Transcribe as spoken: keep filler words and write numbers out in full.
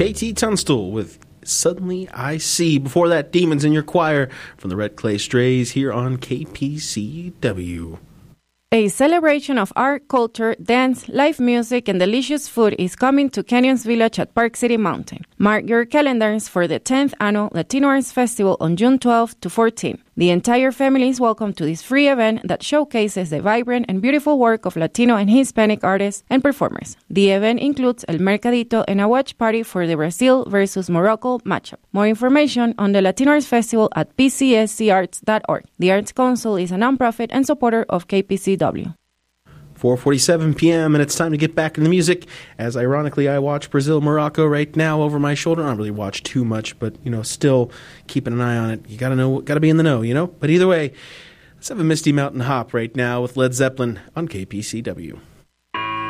K T Tunstall with Suddenly I See. Before that, Demons in Your Choir from the Red Clay Strays here on K P C W. A celebration of art, culture, dance, live music, and delicious food is coming to Canyons Village at Park City Mountain. Mark your calendars for the tenth Annual Latino Arts Festival on June twelfth to fourteenth. The entire family is welcome to this free event that showcases the vibrant and beautiful work of Latino and Hispanic artists and performers. The event includes El Mercadito and a watch party for the Brazil versus Morocco matchup. More information on the Latino Arts Festival at p c s c arts dot org. The Arts Council is a nonprofit and supporter of K P C W. four forty-seven p.m. and it's time to get back in the music. As ironically, I watch Brazil Morocco right now over my shoulder. I don't really watch too much, but you know, still keeping an eye on it. You gotta know, gotta be in the know, you know. But either way, let's have a Misty Mountain Hop right now with Led Zeppelin on K P C W.